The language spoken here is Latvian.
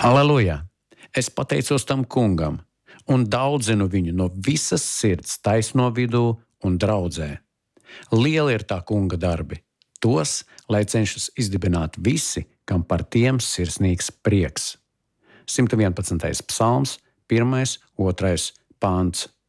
Halleluja! Es pateicos tam kungam un daudzinu viņu no visas sirds taisno vidū un draudzē. Lieli ir tā kunga darbi. Tos, lai cenšas izdibināt visi, kam par tiem sirsnīgs prieks. 111. psalms, 1. 2. pāns.